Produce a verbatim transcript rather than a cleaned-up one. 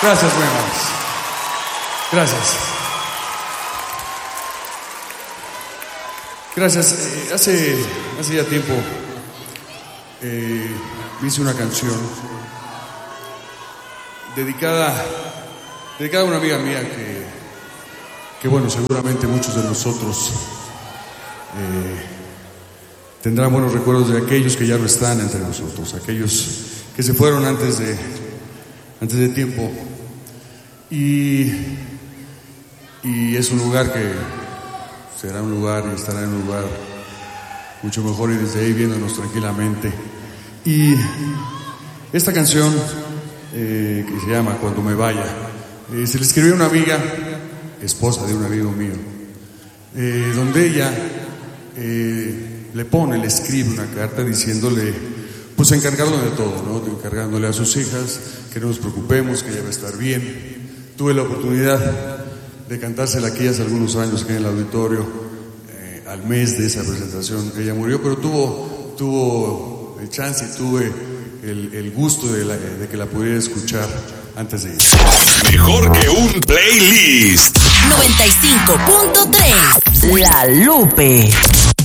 Gracias, muy amables. Gracias. Gracias. Eh, hace, hace ya tiempo eh, hice una canción dedicada, dedicada a una amiga mía que, que bueno, seguramente muchos de nosotros eh, tendrán buenos recuerdos de aquellos que ya no están entre nosotros, aquellos que se fueron antes de, antes de tiempo. Y, y es un lugar que será un lugar y estará en un lugar mucho mejor, y desde ahí viéndonos tranquilamente. Y esta canción eh, que se llama Cuando me vaya, eh, se le escribió a una amiga, esposa de un amigo mío, eh, donde ella eh, le pone, le escribe una carta diciéndole, pues encargándole de todo, ¿no? Encargándole a sus hijas que no nos preocupemos, que ella va a estar bien. Tuve la oportunidad de cantársela aquí hace algunos años aquí en el auditorio, eh, al mes de esa presentación. Ella murió, pero tuvo, tuvo el chance y tuve el, el gusto de, la, de que la pudiera escuchar antes de ir. Mejor que un playlist. noventa y cinco punto tres La Lupe.